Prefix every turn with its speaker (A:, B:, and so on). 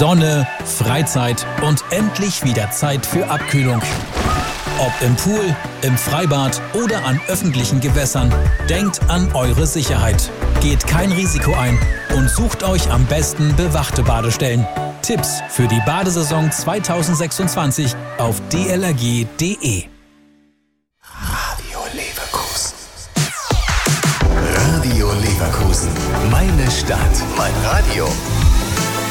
A: Sonne, Freizeit und endlich wieder Zeit für Abkühlung. Ob im Pool, im Freibad oder an öffentlichen Gewässern, denkt an eure Sicherheit. Geht kein Risiko ein und sucht euch am besten bewachte Badestellen. Tipps für die Badesaison 2026 auf dlrg.de.
B: Radio Leverkusen. Radio Leverkusen. Meine Stadt. Mein Radio.